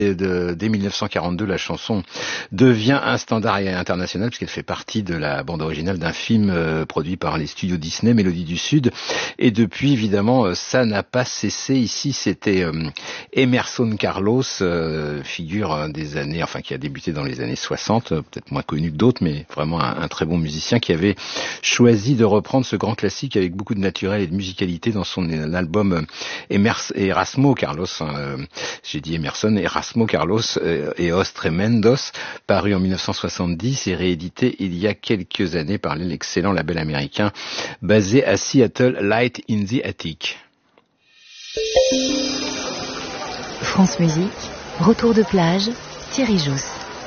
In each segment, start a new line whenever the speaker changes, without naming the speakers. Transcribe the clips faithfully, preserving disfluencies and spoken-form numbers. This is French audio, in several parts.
De, dès mille neuf cent quarante-deux, la chanson devient un standard international puisqu'elle fait partie de la bande originale d'un film euh, produit par les studios Disney, Mélodie du Sud. Et depuis, évidemment, euh, ça n'a pas cessé. Ici, c'était euh, Emerson Carlos, euh, figure euh, des années, enfin qui a débuté dans les années soixante, euh, peut-être moins connu que d'autres, mais vraiment un, un très bon musicien qui avait choisi de reprendre ce grand classique avec beaucoup de naturel et de musicalité dans son euh, album euh, Emers- Erasmo Carlos. Hein, euh, j'ai dit Emerson, Erasmo Carlos et Os Tremendos, paru en mille neuf cent soixante-dix et réédité il y a quelques années par l'excellent label américain basé à Seattle, Light in the Attic.
France Musique, retour de plage, Thierry Jousse.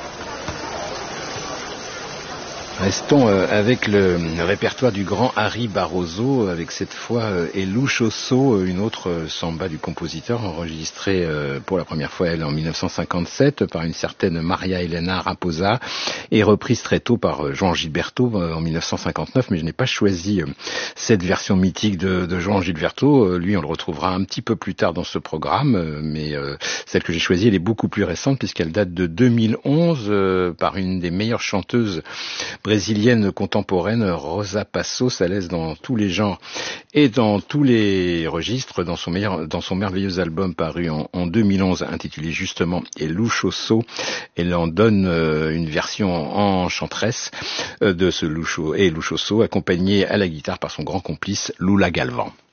Restons euh, avec le, le répertoire du grand Harry Barroso, avec cette fois euh, Elu Chosso, une autre euh, samba du compositeur, enregistrée euh, pour la première fois elle en mille neuf cent cinquante-sept par une certaine Maria Elena Raposa et reprise très tôt par euh, João Gilberto euh, en mille neuf cent cinquante-neuf, mais je n'ai pas choisi euh, cette version mythique de, de João Gilberto. Euh, lui, on le retrouvera un petit peu plus tard dans ce programme, euh, mais euh, celle que j'ai choisie, elle est beaucoup plus récente puisqu'elle date de deux mille onze euh, par une des meilleures chanteuses brésilienne contemporaine, Rosa Passos, à l'aise dans tous les genres et dans tous les registres, dans son meilleur, dans son merveilleux album paru en, en deux mille onze, intitulé justement Elu Chosso. Elle en donne euh, une version enchanteresse euh, de ce Elu Chosso, accompagnée à la guitare par son grand complice Lula Galvan.